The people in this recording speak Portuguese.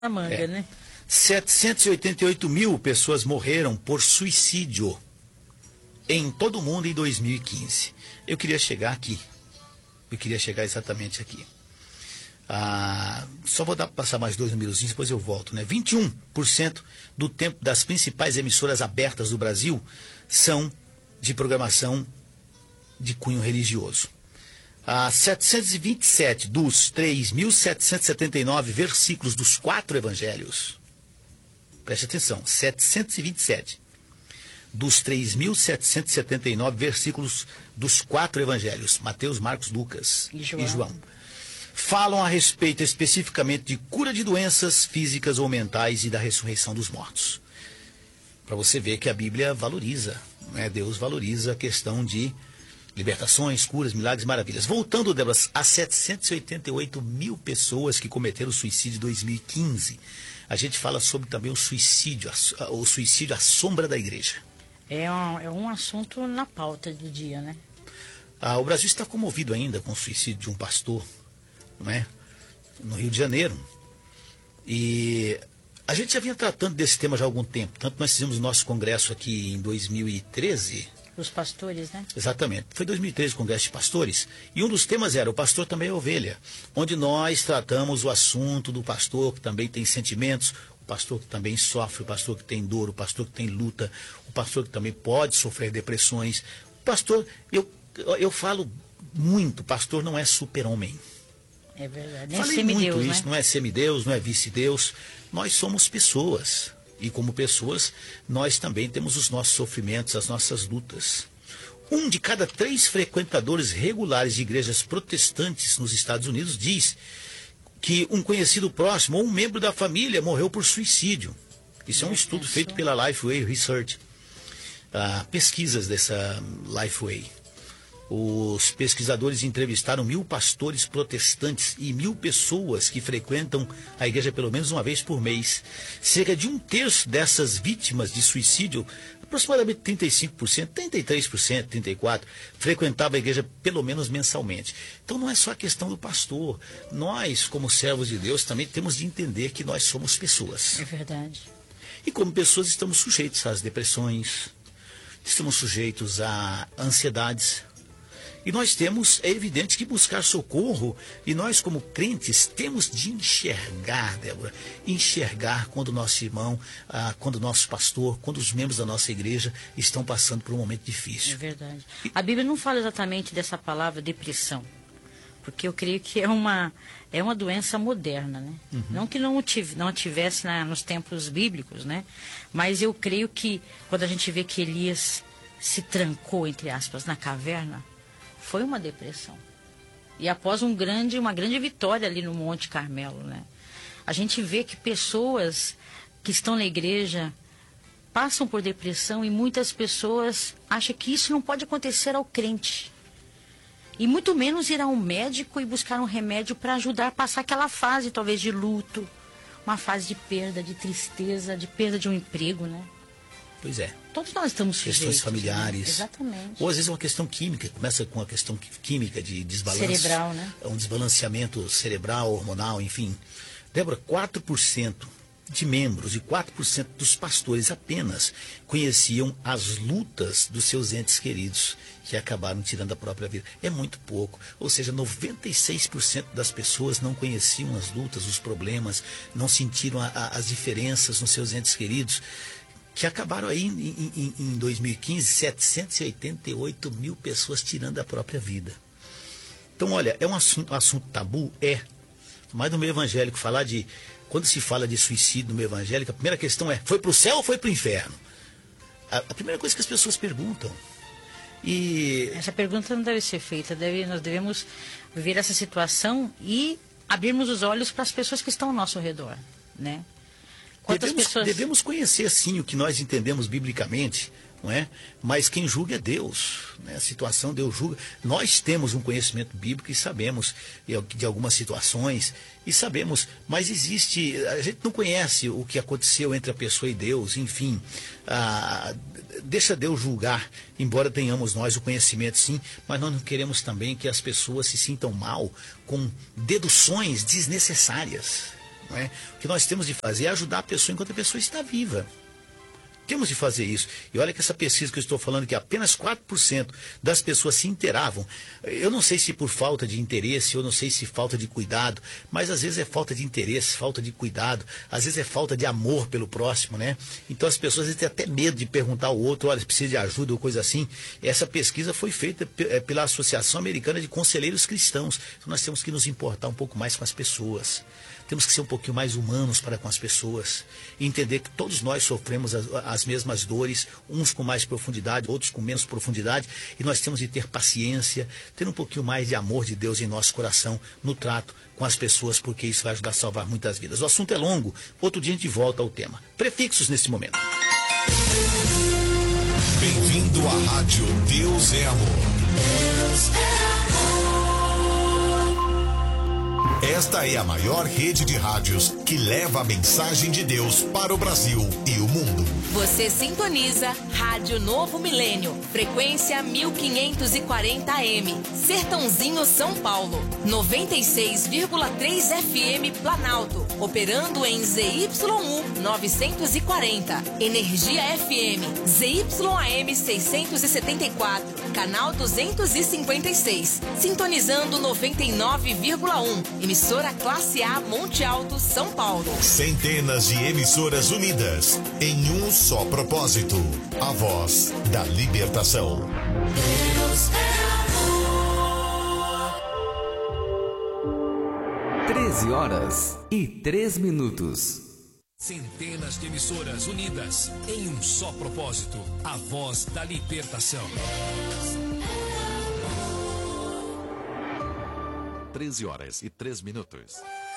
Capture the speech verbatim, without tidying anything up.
A manga, é. né? setecentos e oitenta e oito mil pessoas morreram por suicídio em todo o mundo em dois mil e quinze. Eu queria chegar aqui. Eu queria chegar exatamente aqui. Ah, só vou dar para passar mais dois números, depois eu volto, né? vinte e um por cento do tempo das principais emissoras abertas do Brasil são de programação de cunho religioso. Ah, setecentos e vinte e sete dos três mil setecentos e setenta e nove versículos dos quatro evangelhos, preste atenção, setecentos e vinte e sete dos três mil setecentos e setenta e nove versículos dos quatro evangelhos, Mateus, Marcos, Lucas e João. e João, falam a respeito especificamente de cura de doenças físicas ou mentais e da ressurreição dos mortos. Para você ver que a Bíblia valoriza, né? Deus valoriza a questão de libertações, curas, milagres, maravilhas. Voltando, Débora, a setecentos e oitenta e oito mil pessoas que cometeram suicídio em dois mil e quinze. A gente fala sobre também o suicídio, a, o suicídio à sombra da igreja. É um, é um assunto na pauta do dia, né? Ah, o Brasil está comovido ainda com o suicídio de um pastor, não é? No Rio de Janeiro. E a gente já vinha tratando desse tema já há algum tempo. Tanto nós fizemos o nosso congresso aqui em dois mil e treze... Os pastores, né? Exatamente. Foi dois mil e treze o Congresso de Pastores. E um dos temas era o pastor também é ovelha, onde nós tratamos o assunto do pastor que também tem sentimentos, o pastor que também sofre, o pastor que tem dor, o pastor que tem luta, o pastor que também pode sofrer depressões. O pastor, eu, eu falo muito, o pastor não é super-homem. É verdade. Nem Falei semideus, muito né? isso, não é semideus, não é vice-deus. Nós somos pessoas. E como pessoas, nós também temos os nossos sofrimentos, as nossas lutas. Um de cada três frequentadores regulares de igrejas protestantes nos Estados Unidos diz que um conhecido próximo ou um membro da família morreu por suicídio. Isso é um estudo feito pela Lifeway Research. Ah, pesquisas dessa Lifeway. Os pesquisadores entrevistaram mil pastores protestantes e mil pessoas que frequentam a igreja pelo menos uma vez por mês. Cerca de um terço dessas vítimas de suicídio, aproximadamente trinta e cinco por cento, trinta e três por cento, trinta e quatro por cento, frequentava a igreja pelo menos mensalmente. Então não é só a questão do pastor. Nós, como servos de Deus, também temos de entender que nós somos pessoas. É verdade. E como pessoas estamos sujeitos às depressões, estamos sujeitos a ansiedades. E nós temos, é evidente, que buscar socorro, e nós como crentes temos de enxergar, Débora, enxergar quando o nosso irmão, ah, quando o nosso pastor, quando os membros da nossa igreja estão passando por um momento difícil. É verdade. A Bíblia não fala exatamente dessa palavra depressão, porque eu creio que é uma, é uma doença moderna, né? Uhum. Não que não, tive, não tivesse na, nos tempos bíblicos, né? Mas eu creio que quando a gente vê que Elias se trancou, entre aspas, na caverna, foi uma depressão. E após um grande, uma grande vitória ali no Monte Carmelo, né? A gente vê que pessoas que estão na igreja passam por depressão e muitas pessoas acham que isso não pode acontecer ao crente. E muito menos ir a um médico e buscar um remédio para ajudar a passar aquela fase, talvez, de luto, uma fase de perda, de tristeza, de perda de um emprego, né? Pois é. Todos nós estamos sujeitos. Questões familiares. Né? Exatamente. Ou às vezes uma questão química, começa com uma questão química de desbalanço. Cerebral, né? Um desbalanceamento cerebral, hormonal, enfim. Débora, quatro por cento de membros e quatro por cento dos pastores apenas conheciam as lutas dos seus entes queridos que acabaram tirando a própria vida. É muito pouco. Ou seja, noventa e seis por cento das pessoas não conheciam as lutas, os problemas, não sentiram a, a, as diferenças nos seus entes queridos, que acabaram aí em, em, em dois mil e quinze, setecentos e oitenta e oito mil pessoas tirando a própria vida. Então, olha, é um assunto, um assunto tabu? É. Mas no meio evangélico, falar de... Quando se fala de suicídio no meio evangélico, a primeira questão é, foi para o céu ou foi para o inferno? A, a primeira coisa que as pessoas perguntam. E... Essa pergunta não deve ser feita. Deve, nós devemos ver essa situação e abrirmos os olhos para as pessoas que estão ao nosso redor, né? Devemos, pessoas... devemos conhecer, sim, o que nós entendemos biblicamente, não é? Mas quem julga é Deus, né? A situação Deus julga. Nós temos um conhecimento bíblico e sabemos de algumas situações, e sabemos, mas existe, a gente não conhece o que aconteceu entre a pessoa e Deus, enfim, ah, deixa Deus julgar, embora tenhamos nós o conhecimento, sim, mas nós não queremos também que as pessoas se sintam mal com deduções desnecessárias. não é? O que nós temos de fazer é ajudar a pessoa enquanto a pessoa está viva. Temos de fazer isso. E olha que essa pesquisa que eu estou falando, que apenas quatro por cento das pessoas se inteiravam. Eu não sei se por falta de interesse, eu não sei se falta de cuidado, mas às vezes é falta de interesse, falta de cuidado, às vezes é falta de amor pelo próximo, né? Então as pessoas às vezes têm até medo de perguntar ao outro, olha, precisa de ajuda ou coisa assim. Essa pesquisa foi feita pela Associação Americana de Conselheiros Cristãos. Então nós temos que nos importar um pouco mais com as pessoas. Temos que ser um pouquinho mais humanos para com as pessoas. E entender que todos nós sofremos as, as mesmas dores, uns com mais profundidade, outros com menos profundidade. E nós temos de ter paciência, ter um pouquinho mais de amor de Deus em nosso coração, no trato com as pessoas, porque isso vai ajudar a salvar muitas vidas. O assunto é longo, outro dia a gente volta ao tema. Prefixos nesse momento. Bem-vindo à Rádio Deus é Amor. Deus é amor. Esta é a maior rede de rádios que leva a mensagem de Deus para o Brasil e o mundo. Você sintoniza Rádio Novo Milênio, frequência mil quinhentos e quarenta A M, Sertãozinho, São Paulo, noventa e seis vírgula três F M Planalto, operando em Z Y um novecentos e quarenta, Energia F M, Z Y A M seiscentos e setenta e quatro, canal duzentos e cinquenta e seis, sintonizando noventa e nove vírgula um, emissora Classe A Monte Alto, São Paulo. Centenas de emissoras unidas em um só propósito, a voz da libertação. Deus é amor. treze horas e três minutos. Centenas de emissoras unidas em um só propósito, a voz da libertação. treze horas e três minutos.